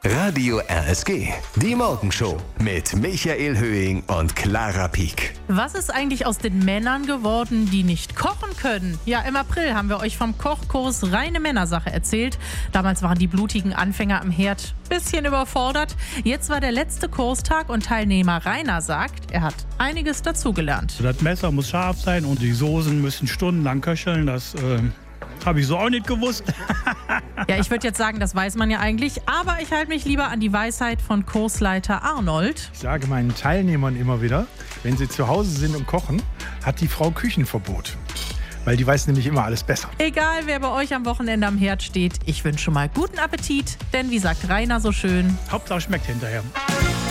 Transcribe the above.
Radio RSG, die Morgenshow mit Michael Höhing und Clara Pieck. Was ist eigentlich aus den Männern geworden, die nicht kochen können? Ja, im April haben wir euch vom Kochkurs Reine Männersache erzählt. Damals waren die blutigen Anfänger am Herd ein bisschen überfordert. Jetzt war der letzte Kurstag und Teilnehmer Rainer sagt, er hat einiges dazugelernt. Das Messer muss scharf sein und die Soßen müssen stundenlang köcheln. Das habe ich so auch nicht gewusst. Ja, ich würde jetzt sagen, das weiß man ja eigentlich, aber ich halte mich lieber an die Weisheit von Kursleiter Arnold. Ich sage meinen Teilnehmern immer wieder, wenn sie zu Hause sind und kochen, hat die Frau Küchenverbot. Weil die weiß nämlich immer alles besser. Egal, wer bei euch am Wochenende am Herd steht, ich wünsche schon mal guten Appetit, denn wie sagt Rainer so schön, Hauptsache schmeckt hinterher.